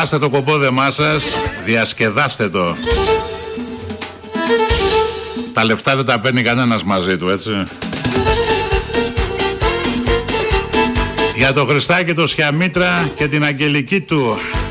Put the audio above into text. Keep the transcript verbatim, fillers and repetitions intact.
Θυμάστε το κοπόδεμά σας, διασκεδάστε το. Τα λεφτά δεν τα παίρνει κανένας μαζί του, έτσι. Για το Χριστάκη, το Σιαμήτρα και την αγγελική του